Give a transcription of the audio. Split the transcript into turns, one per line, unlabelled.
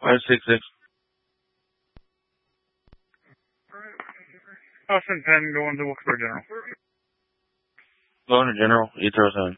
566.
Austin 10 going to Wilkesboro General.
Going to General, 807.